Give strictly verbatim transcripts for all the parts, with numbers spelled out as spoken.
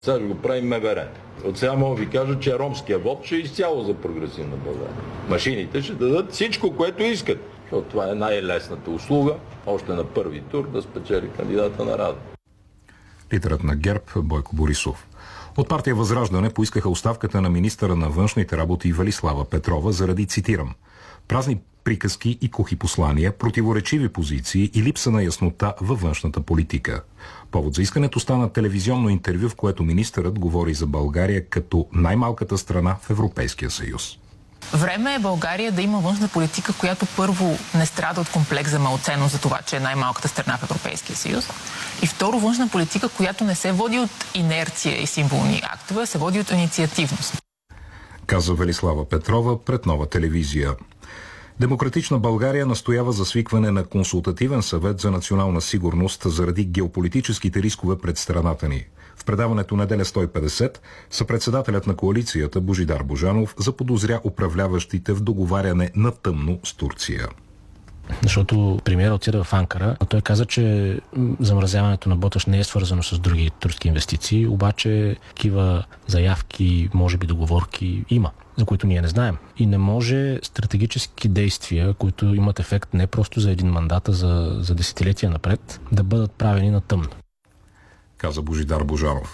Сега ще го правим МВР. От сега мога ви кажа, че ромския вод ще е изцяло за прогресивна България. Машините ще дадат всичко, което искат. Защото това е най-лесната услуга, още на първи тур да спечели кандидата на Рада. Лидерът на ГЕРБ Бойко Борисов. От партия Възраждане поискаха оставката на министъра на външните работи Велислава Петрова заради, цитирам, празни приказки и кухи послания, противоречиви позиции и липса на яснота във външната политика. Повод за искането стана телевизионно интервю, в което министърът говори за България като най-малката страна в Европейския съюз. Време е България да има външна политика, която първо не страда от комплекс за малценност за това, че е най-малката страна в Европейския съюз. И второ, външна политика, която не се води от инерция и символни актове, а се води от инициативност. Каза Велислава Петрова пред Нова телевизия. Демократична България настоява за свикване на консултативен съвет за национална сигурност заради геополитическите рискове пред страната ни. В предаването Неделя сто и петдесет съпредседателят на коалицията Божидар Божанов заподозря управляващите в договаряне на тъмно с Турция. Защото премиерът отида в Анкара, а той каза, че замразяването на Боташ не е свързано с други турски инвестиции, обаче такива заявки, може би договорки има, за които ние не знаем. И не може стратегически действия, които имат ефект не просто за един мандат, а за, за десетилетия напред, да бъдат правени на тъмно. Каза Божидар Божанов.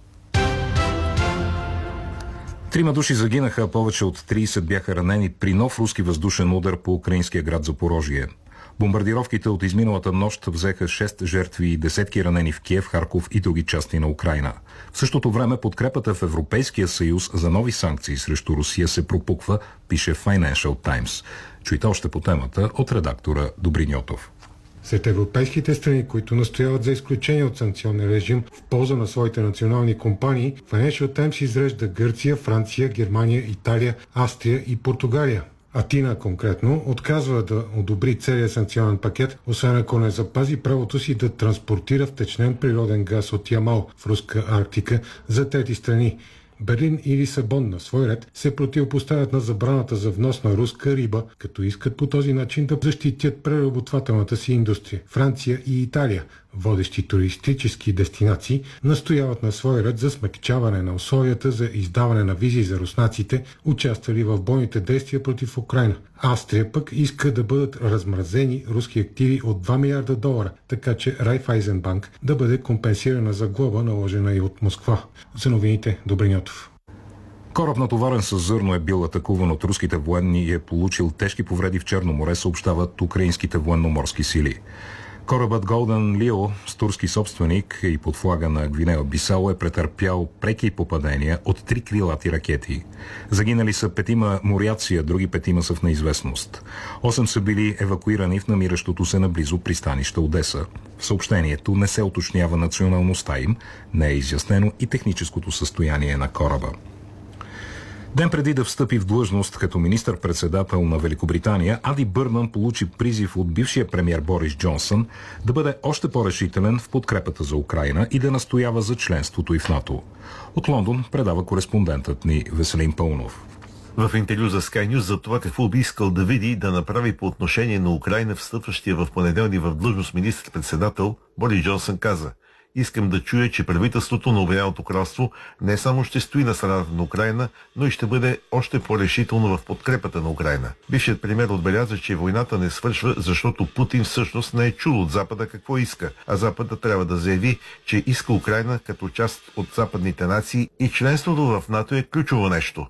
Трима души загинаха, а повече от трийсет бяха ранени при нов руски въздушен удар по украинския град Запорожие. Бомбардировките от изминалата нощ взеха шест жертви и десетки ранени в Киев, Харков и други части на Украйна. В същото време подкрепата в Европейския съюз за нови санкции срещу Русия се пропуква, пише Financial Times. Чуйте още по темата от редактора Добрин Йотов. Сред европейските страни, които настояват за изключение от санкционен режим в полза на своите национални компании, Financial Times изрежда Гърция, Франция, Германия, Италия, Австрия и Португалия. Атина конкретно отказва да одобри целия санкционен пакет, освен ако не запази правото си да транспортира втечнен природен газ от Ямал в руска Арктика за трети страни. Берлин и Лисабон на свой ред се противопоставят на забраната за внос на руска риба, като искат по този начин да защитят преработвателната си индустрия. Франция и Италия, водещи туристически дестинации, настояват на свой ред за смекчаване на условията за издаване на визи за руснаците, участвали в бойните действия против Украйна. Австрия пък иска да бъдат размразени руски активи от два милиарда долара, така че Райфайзенбанк да бъде компенсирана за глоба, наложена и от Москва. За новините, Добрин Йотов. Кораб, натоварен с зърно, е бил атакуван от руските военни и е получил тежки повреди в Черно море, съобщават украинските военноморски сили. Корабът Golden Leo с турски собственик и под флага на Гвинея Бисао е претърпял преки попадения от три крилати ракети. Загинали са петима моряци, а други петима са в неизвестност. Осем са били евакуирани в намиращото се наблизо пристанище Одеса. В съобщението не се уточнява националността им, не е изяснено и техническото състояние на кораба. Ден преди да встъпи в длъжност като министър-председател на Великобритания, Ади Бърнан получи призив от бившия премиер Борис Джонсън да бъде още по-решителен в подкрепата за Украйна и да настоява за членството и в НАТО. От Лондон предава кореспондентът ни Веселин Пълнов. В интервю за Sky News за това какво би искал да види и да направи по отношение на Украйна встъпващия в понеделник в длъжност министър-председател, Борис Джонсън каза: "Искам да чуя, че правителството на Обединеното кралство не само ще стои на страната на Украйна, но и ще бъде още по-решително в подкрепата на Украйна." Бившият премиер отбеляза, че войната не свършва, защото Путин всъщност не е чул от Запада какво иска, а Запада трябва да заяви, че иска Украйна като част от западните нации и членството в НАТО е ключово нещо.